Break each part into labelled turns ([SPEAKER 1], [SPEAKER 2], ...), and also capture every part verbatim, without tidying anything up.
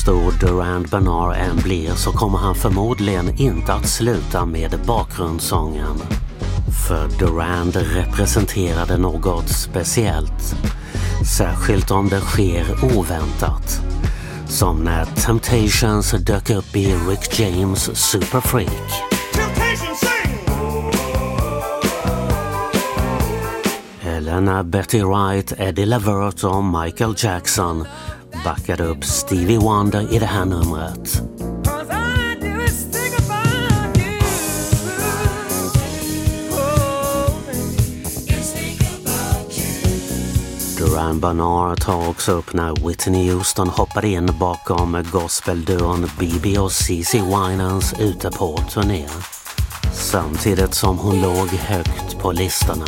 [SPEAKER 1] stor Durand Bernard än blir så kommer han förmodligen inte att sluta med bakgrundssången. För Durand representerade något speciellt, särskilt om det sker oväntat. Som när Temptations dök upp i Rick James Super Freak. Eller när Betty Wright, Eddie Levert och Michael Jackson backade upp Stevie Wonder i det här numret. Durand Bernard tar också upp när Whitney Houston hoppade in bakom gospelduon B B och C C Winans ute på turné. Samtidigt som hon låg högt på listorna.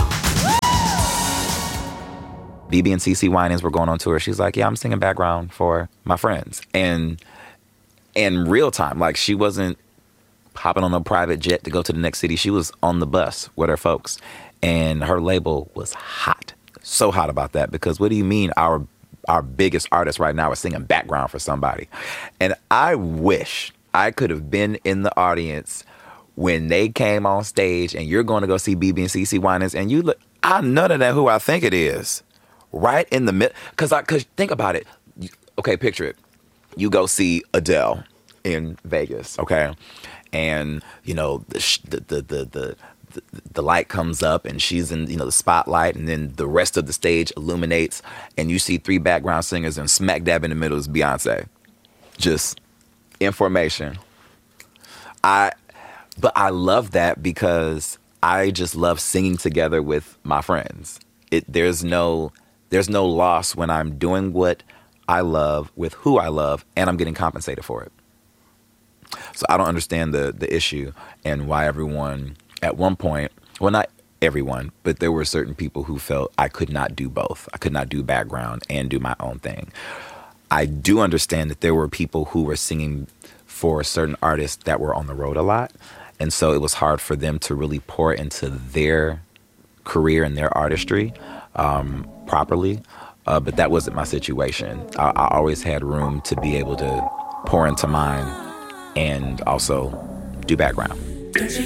[SPEAKER 2] B B and C C Winans were going on tour. She's like, yeah, I'm singing background for my friends. And in real time, like she wasn't hopping on a private jet to go to the next city. She was on the bus with her folks. And her label was hot. So hot about that, because what do you mean our our biggest artist right now is singing background for somebody? And I wish I could have been in the audience when they came on stage, and you're going to go see B B and C C Winans, and you look, I know that who I think it is, right in the middle. Because I, because think about it. Okay, picture it. You go see Adele in Vegas, okay, and you know the the the the. the the light comes up and she's in, you know, the spotlight, and then the rest of the stage illuminates and you see three background singers, and smack dab in the middle is Beyonce. Just information. I, but I love that because I just love singing together with my friends. It, there's no, there's no loss when I'm doing what I love with who I love and I'm getting compensated for it. So I don't understand the, the issue and why everyone at one point, well, not everyone, but there were certain people who felt I could not do both. I could not do background and do my own thing. I do understand that there were people who were singing for certain artists that were on the road a lot. And so it was hard for them to really pour into their career and their artistry um, properly. Uh, but that wasn't my situation. I, I always had room to be able to pour into mine and also do background.